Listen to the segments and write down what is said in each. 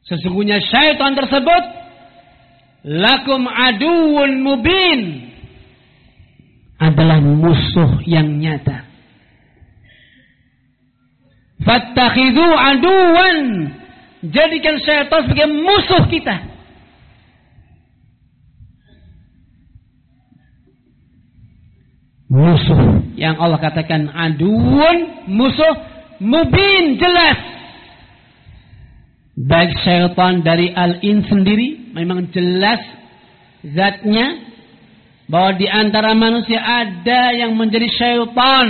Sesungguhnya syaitan tersebut lakum aduwwun mubin, adalah musuh yang nyata. Fattakhidhu aduwan, jadikan syaitan sebagai musuh kita. Musuh yang Allah katakan aduun, musuh mubin, jelas. Baik syaitan dari al-in sendiri memang jelas zatnya, bahwa di antara manusia ada yang menjadi syaitan,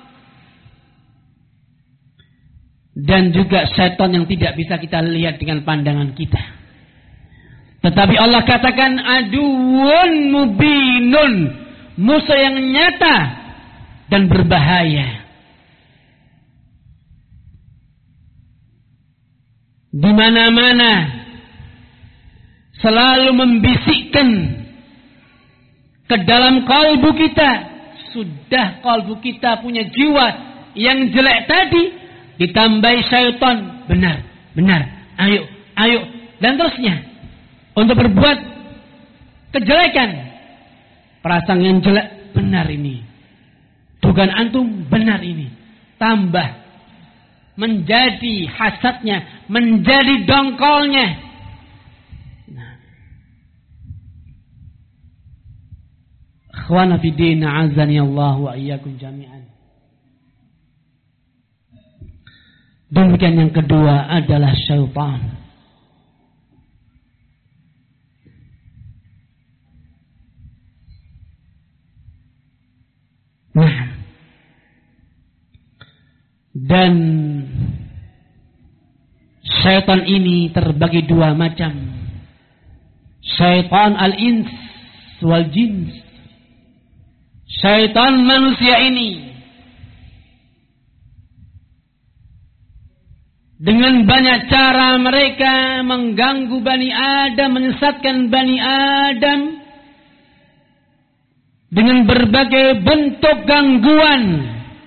dan juga syaitan yang tidak bisa kita lihat dengan pandangan kita. Tetapi Allah katakan aduun mubinun, musuh yang nyata dan berbahaya. Di mana-mana selalu membisikkan ke dalam kalbu kita. Sudah kalbu kita punya jiwa yang jelek tadi, ditambah syaitan, benar, ayo, dan terusnya untuk berbuat kejelekan. Perasaan yang jelek, benar ini. Dugaan antum, benar ini. Tambah menjadi hasadnya, menjadi dongkolnya. Nah. Akhwana fi din, azani Allah wa iyyakum jami'an. Demikian yang kedua adalah syaitan. Nah, dan syaitan ini terbagi dua macam. Syaitan al-ins wal jins. Syaitan manusia ini dengan banyak cara mereka mengganggu Bani Adam, menyesatkan Bani Adam dengan berbagai bentuk gangguan,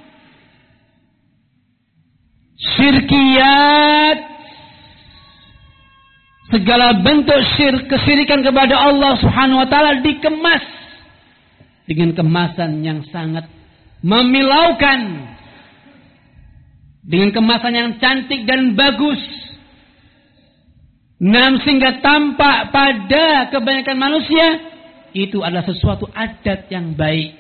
syirkiyat, segala bentuk kesirikan kepada Allah Subhanahu wa taala dikemas dengan kemasan yang sangat memilaukan, dengan kemasan yang cantik dan bagus. Sehingga tampak pada kebanyakan manusia itu adalah sesuatu adat yang baik.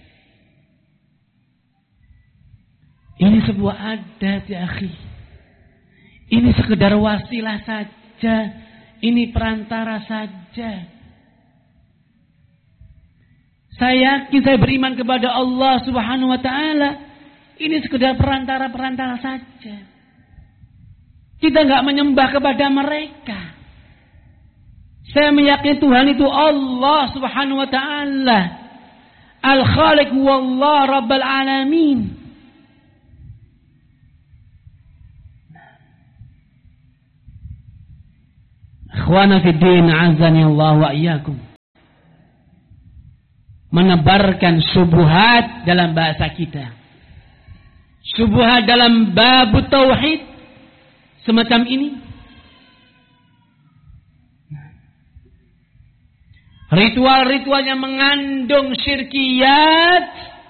Ini sebuah adat ya akhi. Ini sekedar wasilah saja. Ini perantara saja. Saya yakin, saya beriman kepada Allah Subhanahu wa taala. Ini sekedar perantara-perantara saja. Kita enggak menyembah kepada mereka. Saya meyakini Tuhan itu Allah Subhanahu wa taala. Al-Khaliq wallah Rabbul Alamin. Ikhwana fi din, azani Allah wa iyyakum. Menebarkan syubhat dalam bahasa kita. Syubhat dalam bab tauhid semacam ini. Ritual-ritual yang mengandung syirkiyat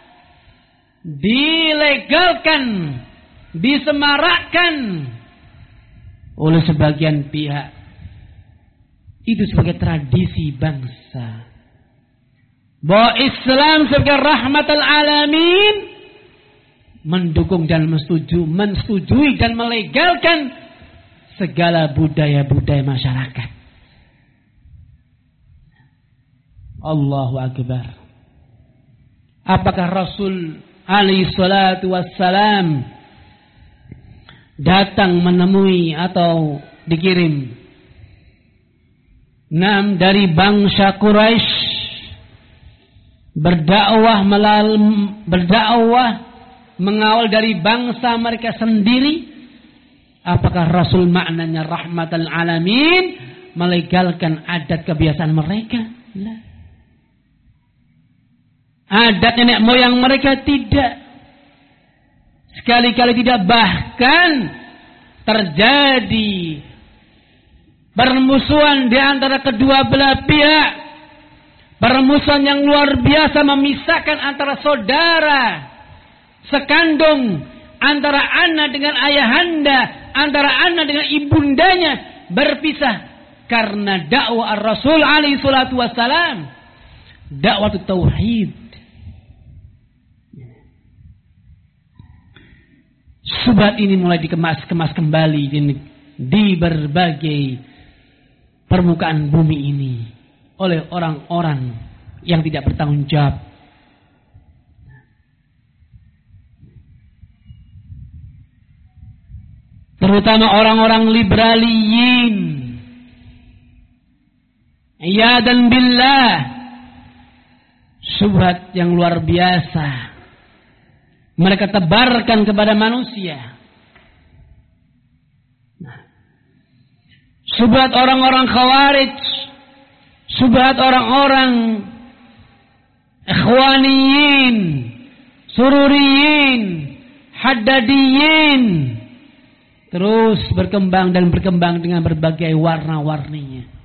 dilegalkan, disemarakkan oleh sebagian pihak. Itu sebagai tradisi bangsa. Bahwa Islam sebagai rahmatul alamin mendukung dan mensetujui dan melegalkan segala budaya-budaya masyarakat. Allahu Akbar. Apakah Rasul alaihi salatu wassalam datang menemui atau dikirim dari bangsa Quraisy berdakwah mengawal dari bangsa mereka sendiri? Apakah Rasul maknanya rahmatal alamin melegalkan adat kebiasaan mereka? Lah. Adat nenek moyang mereka tidak. Sekali-kali tidak, bahkan terjadi permusuhan di antara kedua belah pihak, permusuhan yang luar biasa memisahkan antara saudara sekandung, antara anak dengan ayahanda, antara anak dengan ibundanya, berpisah karena dakwah Rasul alaihi salatu wassalam, dakwah tauhid. Subhat ini mulai dikemas-kemas kembali di berbagai permukaan bumi ini oleh orang-orang yang tidak bertanggung jawab. Terutama orang-orang liberaliyin. Iyadan billah. Subhat yang luar biasa mereka tebarkan kepada manusia. Subhat orang-orang khawarij, subhat orang-orang ikhwaniyin, sururiyin, haddadiyin, terus berkembang dan berkembang dengan berbagai warna-warninya.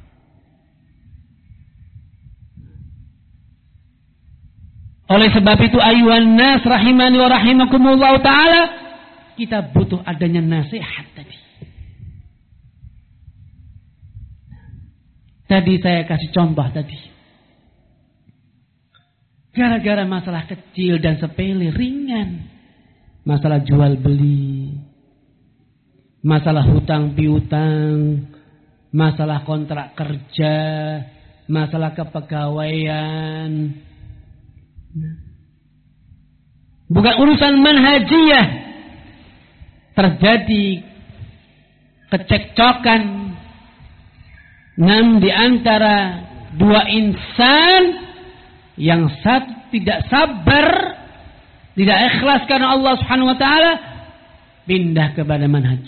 Oleh sebab itu ayuhan nas rahimani wa rahimakumullah ta'ala, kita butuh adanya nasihat tadi. Tadi saya kasih contoh tadi. Gara-gara masalah kecil dan sepele ringan. Masalah jual beli. Masalah hutang piutang. Masalah kontrak kerja. Masalah kepegawaian. Bukan urusan manhajiyah. Terjadi kecekcokan di antara dua insan, yang satu tidak sabar, tidak ikhlas karena Allah Subhanahu wa taala, pindah kepada manhaj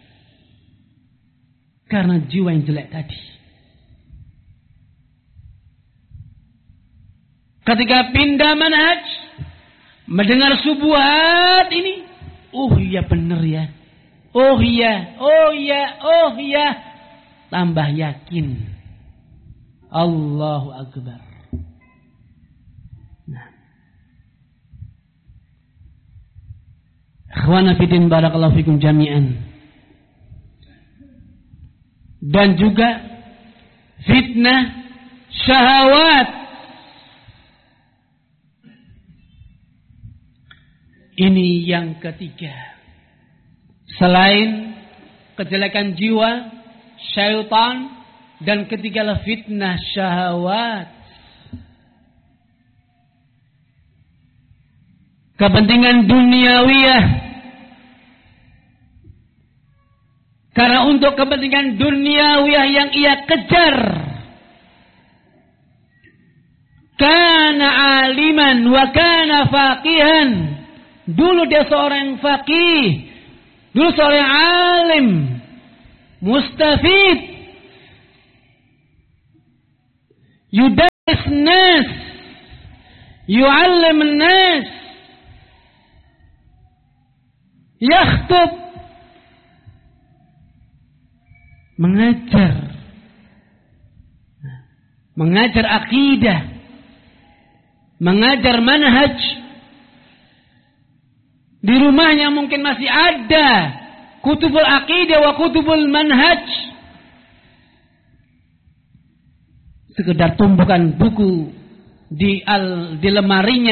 karena jiwa yang jelek tadi. Ketika pindah manhaj, mendengar subuhat ini, oh iya benar ya, oh iya, tambah yakin. Allahu Akbar. Nah, ikhwana fillah barakallahu fikum jami'an. Dan juga fitnah syahwat. Ini yang ketiga. Selain kejelekan jiwa, syaitan, dan ketigalah fitnah syahwat. Kepentingan duniawiyah. Karena untuk kepentingan duniawiyah yang ia kejar, kana aliman wa kana faqihan. Dulu dia seorang faqih, dulu seorang alim, mustafid, yudaris nas, yu'allim nas, yakhtub, mengajar akidah, mengajar manhaj. Di rumahnya mungkin masih ada kutubul aqidah wa kutubul manhaj. Sekedar tumpukan buku di lemarinya.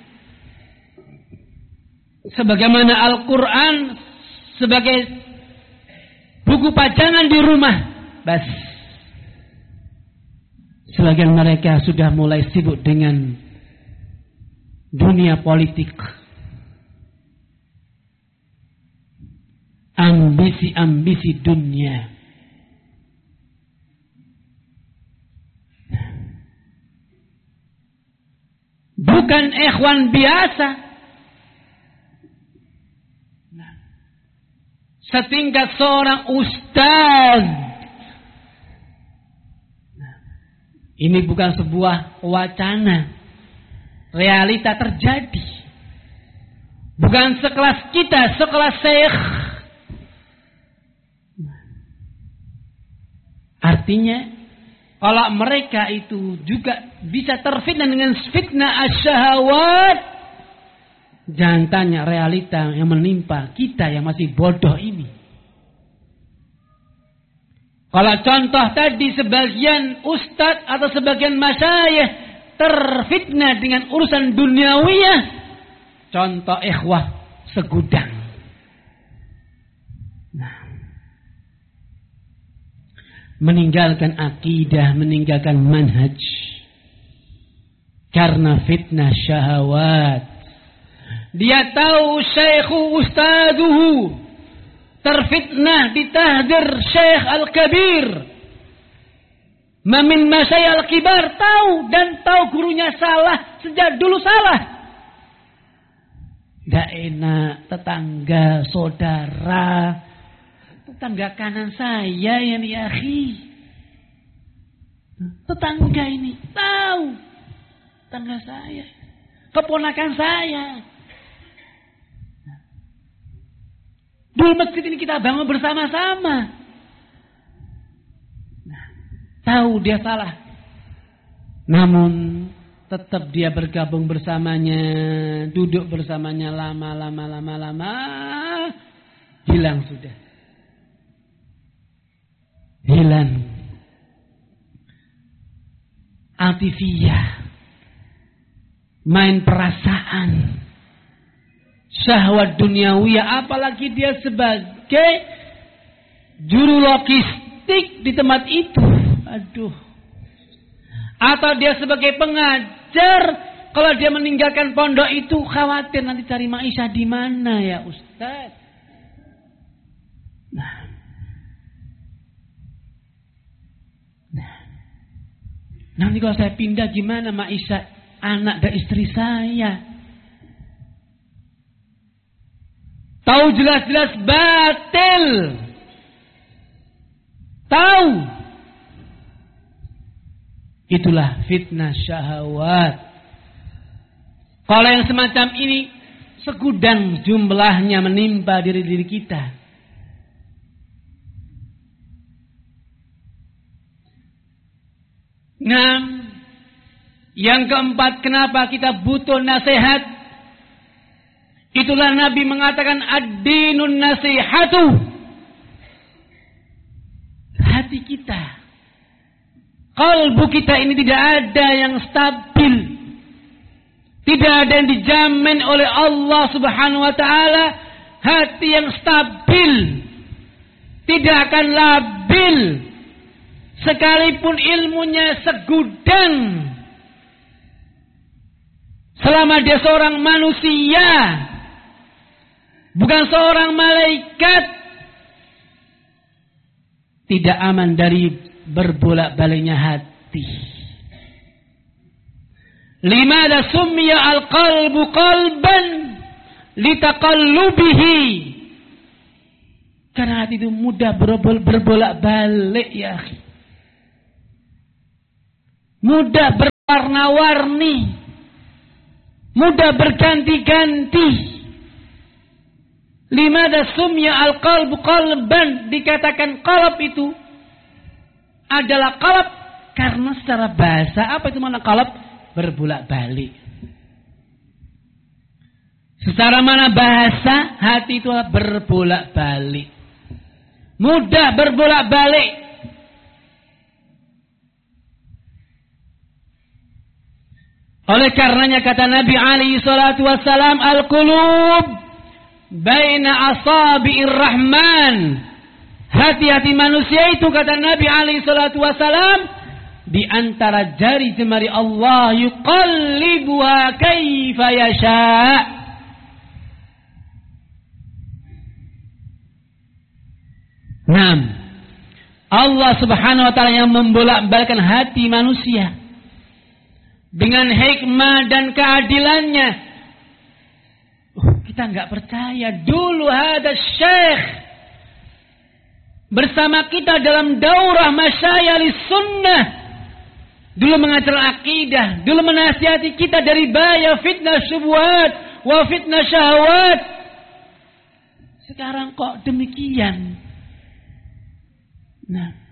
Sebagaimana Al-Quran sebagai buku pajangan di rumah. Bas. Sebagian mereka sudah mulai sibuk dengan dunia politik. Ambisi-ambisi dunia. Bukan ikhwan biasa. Setingkat seorang ustaz. Ini bukan sebuah wacana. Realita terjadi. Bukan sekelas kita, sekelas syekh. Artinya kalau mereka itu juga bisa terfitnah dengan fitnah asyahawat, jangan tanya realita yang menimpa kita yang masih bodoh ini. Kalau contoh tadi sebagian ustadz atau sebagian masyayikh terfitnah dengan urusan duniawiyah, contoh ikhwah segudang. Nah, meninggalkan akidah, meninggalkan manhaj karena fitnah syahwat. Dia tahu syekhu ustaduhu terfitnah ditahdir syekh al-kabir, mamin masyayikh al-kibar, tahu dan tahu gurunya salah, sejak dulu salah. Tidak enak tetangga, saudara, tetangga kanan saya yang ya akhi. Tetangga ini tahu, tetangga saya, keponakan saya. Dulu masjid ini kita bangun bersama-sama. Nah, tahu dia salah, namun tetap dia bergabung bersamanya, duduk bersamanya lama, hilang sudah. Hilang. Altifiyah. Main perasaan. Syahwat duniawiyah, apalagi dia sebagai juru logistik di tempat itu. Aduh. Atau dia sebagai pengajar, kalau dia meninggalkan pondok itu khawatir nanti cari maisha di mana ya Ustaz. Nah, nanti kalau saya pindah gimana maisha anak dan istri saya? Tahu jelas-jelas batil. Tahu. Itulah fitnah syahwat. Kalau yang semacam ini segudang jumlahnya menimpa diri-diri kita. Nah, yang keempat, kenapa kita butuh nasihat? Itulah Nabi mengatakan ad-dinun nasihatu. Hati kita, kalbu kita ini tidak ada yang stabil. Tidak ada yang dijamin oleh Allah Subhanahu wa taala hati yang stabil. Tidak akan labil sekalipun ilmunya segudang. Selama dia seorang manusia, bukan seorang malaikat, tidak aman dari berbolak-baliknya hati. Limada summiya al-qalbu qalban litaqallubihi. Karena hati itu mudah berbolak-balik ya. Mudah berwarna-warni, mudah berganti-ganti. Limada sumya al-qalbu qalban, dikatakan qalb itu adalah qalb karena secara bahasa apa itu makna qalb? Berbolak-balik. Secara mana bahasa hati itu berbolak-balik. Mudah berbolak-balik. Oleh karenanya kata Nabi alaihi salatu wassalam, al-qulub baina asabi'ir rahman. Hati-hati manusia itu kata Nabi alaihi salatu wassalam di antara jari jemari Allah, yuqallibuha kaifa yasha. Naam. Allah Subhanahu wa taala yang membolak-balikkan hati manusia dengan hikmah dan keadilannya. Kita enggak percaya. Dulu ada syekh bersama kita dalam daurah masyayikh sunnah. Dulu mengajar akidah, dulu menasihati kita dari bahaya fitnah syubhat wa fitnah syahwat. Sekarang kok demikian? Nah,